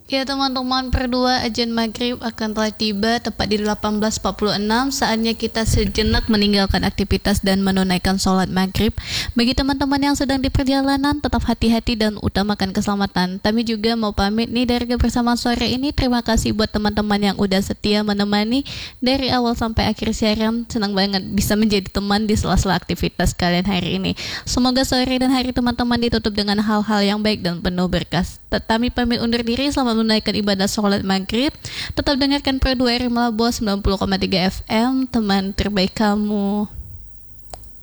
Ya teman-teman, berdua azan maghrib akan telah tiba tepat di 18.46. Saatnya kita sejenak meninggalkan aktivitas dan menunaikan sholat maghrib. Bagi teman-teman yang sedang di perjalanan, tetap hati-hati dan utamakan keselamatan. Kami juga mau pamit nih dari kebersamaan sore ini. Terima kasih buat teman-teman yang udah setia menemani dari awal sampai akhir siaran. Senang banget bisa menjadi teman di sela-sela aktivitas kalian hari ini. Semoga sore dan hari teman-teman ditutup dengan hal-hal yang baik dan penuh berkah. Kami pamit undur diri, selamat menunaikan ibadah sholat maghrib. Tetap dengarkan Pro 2 RMA 90,3 FM, teman terbaik kamu.